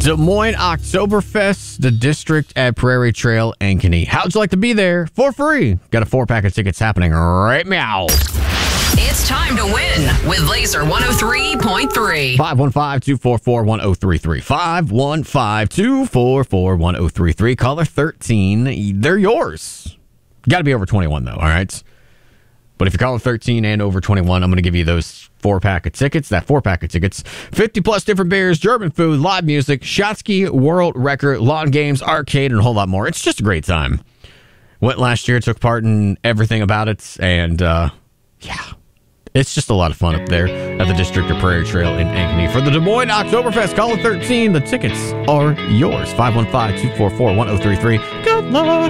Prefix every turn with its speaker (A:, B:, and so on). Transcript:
A: Des Moines Oktoberfest, the district at Prairie Trail, Ankeny. How'd you like to be there for free? Got a 4-pack of tickets happening right meow.
B: It's time to win with Laser 103.3.
A: 515-244-1033. 515-244-1033. Caller 13. They're yours. Got to be over 21, though, all right? But if you're caller 13 and over 21, I'm going to give you those 4-pack of tickets. That 4-pack of tickets. 50-plus different beers, German food, live music, Shotsky World Record, lawn games, arcade, and a whole lot more. It's just a great time. Went last year, took part in everything about it, and, yeah. It's just a lot of fun up there at the District of Prairie Trail in Ankeny. For the Des Moines Oktoberfest, caller 13. The tickets are yours. 515-244-1033. Good luck.